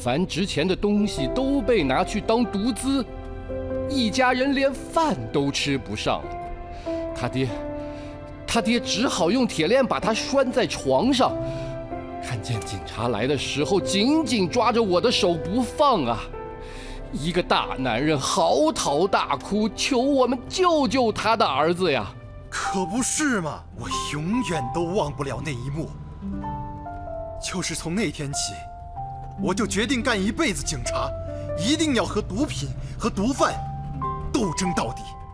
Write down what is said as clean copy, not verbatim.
凡值钱的东西都被拿去当毒资，一家人连饭都吃不上。他爹只好用铁链把他拴在床上。看见警察来的时候，紧紧抓着我的手不放啊！一个大男人嚎啕大哭，求我们救救他的儿子呀！ 可不是嘛，我永远都忘不了那一幕。就是从那天起，我就决定干一辈子警察，一定要和毒品和毒贩斗争到底。